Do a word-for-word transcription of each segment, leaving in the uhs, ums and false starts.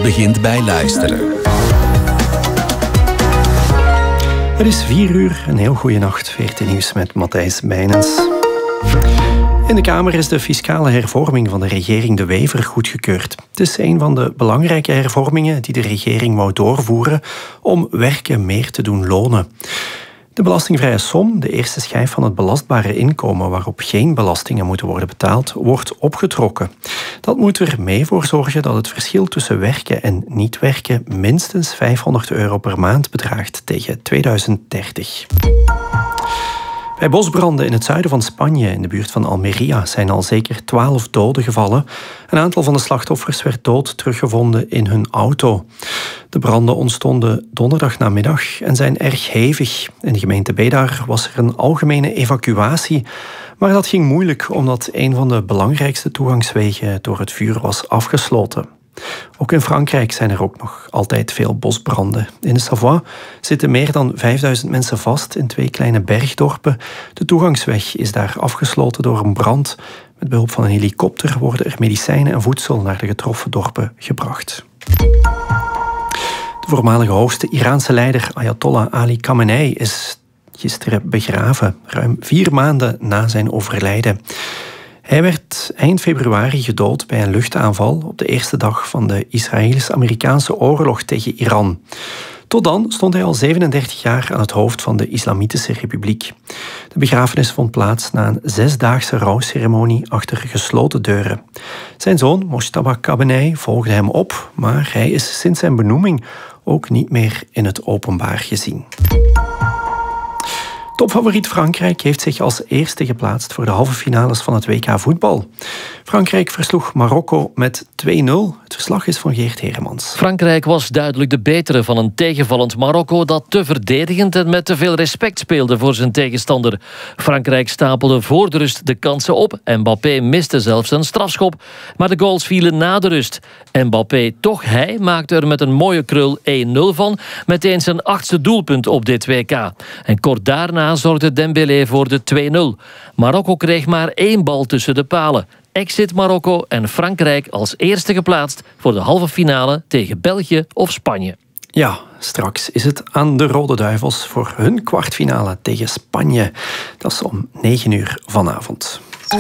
begint bij luisteren. Het is vier uur, een heel goede nacht. V R T Nieuws met Matthijs Bijnens. In de Kamer is de fiscale hervorming van de regering De Wever goedgekeurd. Het is een van de belangrijke hervormingen die de regering wou doorvoeren om werken meer te doen lonen. De belastingvrije som, de eerste schijf van het belastbare inkomen waarop geen belastingen moeten worden betaald, wordt opgetrokken. Dat moet er mee voor zorgen dat het verschil tussen werken en niet werken minstens vijfhonderd euro per maand bedraagt tegen tweeduizend dertig. Bij bosbranden in het zuiden van Spanje, in de buurt van Almería, zijn al zeker twaalf doden gevallen. Een aantal van de slachtoffers werd dood teruggevonden in hun auto. De branden ontstonden donderdagnamiddag en zijn erg hevig. In de gemeente Bédar was er een algemene evacuatie, maar dat ging moeilijk omdat een van de belangrijkste toegangswegen door het vuur was afgesloten. Ook in Frankrijk zijn er ook nog altijd veel bosbranden. In de Savoie zitten meer dan vijfduizend mensen vast in twee kleine bergdorpen. De toegangsweg is daar afgesloten door een brand. Met behulp van een helikopter worden er medicijnen en voedsel naar de getroffen dorpen gebracht. De voormalige hoogste Iraanse leider Ayatollah Ali Khamenei is gisteren begraven, ruim vier maanden na zijn overlijden. Hij werd eind februari gedood bij een luchtaanval op de eerste dag van de Israëlisch-Amerikaanse oorlog tegen Iran. Tot dan stond hij al zevenendertig jaar aan het hoofd van de Islamitische Republiek. De begrafenis vond plaats na een zesdaagse rouwceremonie achter gesloten deuren. Zijn zoon, Mojtaba Khamenei, volgde hem op, maar hij is sinds zijn benoeming ook niet meer in het openbaar gezien. Topfavoriet Frankrijk heeft zich als eerste geplaatst voor de halve finales van het W K voetbal. Frankrijk versloeg Marokko met twee nul. Het verslag is van Geert Heremans. Frankrijk was duidelijk de betere van een tegenvallend Marokko dat te verdedigend en met te veel respect speelde voor zijn tegenstander. Frankrijk stapelde voor de rust de kansen op. Mbappé miste zelfs een strafschop, maar de goals vielen na de rust. Mbappé, toch hij, maakte er met een mooie krul één nul van, meteen zijn achtste doelpunt op dit W K. En kort daarna zorgde Dembélé voor de twee nul. Marokko kreeg maar één bal tussen de palen. Exit Marokko en Frankrijk als eerste geplaatst voor de halve finale tegen België of Spanje. Ja, straks is het aan de Rode Duivels voor hun kwartfinale tegen Spanje. Dat is om negen uur vanavond.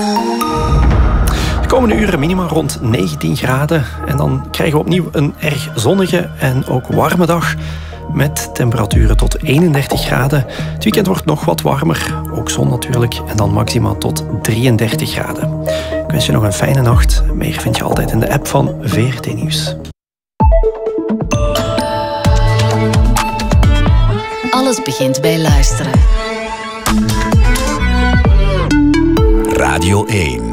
De komende uren minima rond negentien graden. En dan krijgen we opnieuw een erg zonnige en ook warme dag. Met temperaturen tot eenendertig graden. Het weekend wordt nog wat warmer, ook zon natuurlijk. En dan maximaal tot drieëndertig graden. Ik wens je nog een fijne nacht. Meer vind je altijd in de app van V R T Nieuws. Alles begint bij luisteren. Radio één.